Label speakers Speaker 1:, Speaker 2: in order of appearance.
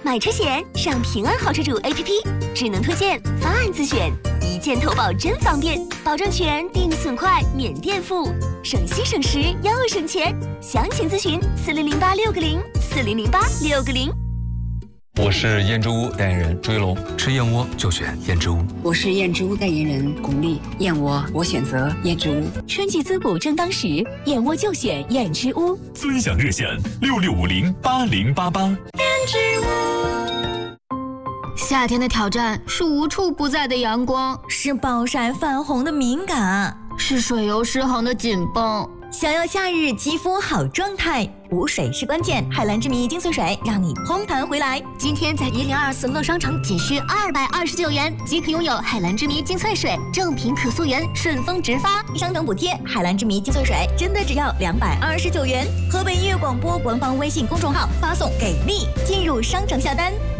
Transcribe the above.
Speaker 1: 买车险上平安好车主 APP， 智能推荐，方案自选，一键投保真方便，保证全，定损快，免垫付，省心省时又省钱。详情咨询400860400860。
Speaker 2: 我是燕之屋代言人追龙，
Speaker 3: 吃燕窝就选燕之屋。
Speaker 4: 我是燕之屋代言人巩俐，燕窝我选择燕之屋。
Speaker 1: 春季滋补正当时，燕窝就选燕之屋。
Speaker 5: 尊享热线66508088。燕之屋。
Speaker 6: 夏天的挑战是无处不在的阳光，
Speaker 7: 是暴晒泛红的敏感，
Speaker 6: 是水油失衡的紧绷。
Speaker 7: 想要夏日肌肤好状态，补水是关键。海蓝之谜精粹水让你红弹回来。
Speaker 6: 今天在1024乐商城仅需229元即可拥有海蓝之谜精粹水，正品可溯源，顺丰直发，
Speaker 7: 商城补贴。海蓝之谜精粹水真的只要229元。河北音乐广播官方微信公众号发送给力，进入商城下单。